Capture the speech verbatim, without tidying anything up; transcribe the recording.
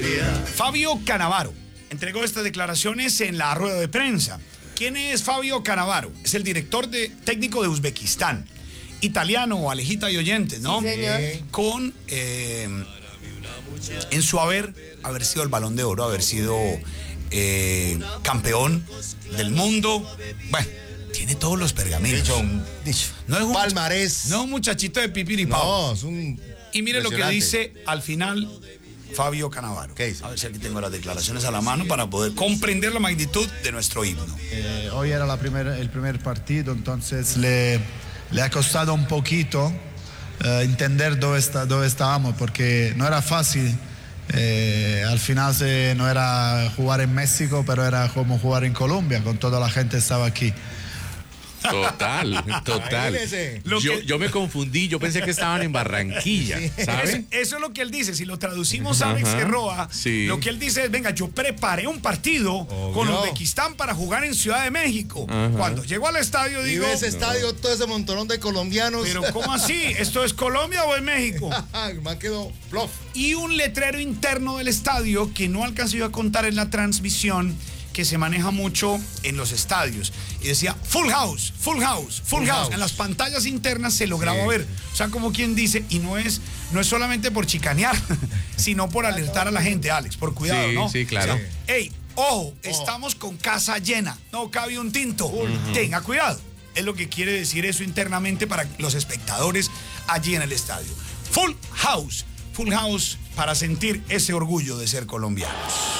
Fabio Cannavaro entregó estas declaraciones en la rueda de prensa. ¿Quién es Fabio Cannavaro? Es el director de, técnico de Uzbekistán. Italiano, Alejita y oyentes, ¿no? Sí, señor. Con, eh, en su haber, haber sido el Balón de Oro, haber sido eh, campeón del mundo. Bueno, tiene todos los pergaminos. Dicho, dicho. No es un, palmarés. no es un muchachito de pipiripao. No, es un... Y mire lo que dice al final Fabio Cannavaro. ¿Qué dice? A ver si aquí tengo las declaraciones a la mano para poder comprender la magnitud de nuestro himno. Eh, hoy era la primer, el primer partido, entonces le, le ha costado un poquito eh, entender dónde, está, dónde estábamos, porque no era fácil. Eh, al final se, no era jugar en México, pero era como jugar en Colombia, con toda la gente que estaba aquí. Total, total. Lo Yo, que- yo me confundí, yo pensé que estaban en Barranquilla, ¿sabes? Eso, eso es lo que él dice. Si lo traducimos a Alex Ajá, Roa, sí. lo que él dice es: venga, yo preparé un partido Obvio. con Uzbekistán para jugar en Ciudad de México. Ajá. Cuando llego al estadio Y digo, ve ese estadio, todo ese montonón de colombianos. pero ¿cómo así? ¿Esto es Colombia o es México? Me quedó bluff. Y un letrero interno del estadio que no alcancé yo a contar en la transmisión, que se maneja mucho en los estadios. Y decía full house, full house, full, Full house. house. En las pantallas internas se lograba Sí. ver. O sea, como quien dice, y no es, no es solamente por chicanear, sino por alertar a la gente, Alex, por cuidado, Sí, ¿no? sí, claro. O sea, hey, ojo, estamos con casa llena, no cabe un tinto. Tenga cuidado. Es lo que quiere decir eso internamente para los espectadores allí en el estadio. Full house, full house para sentir ese orgullo de ser colombianos.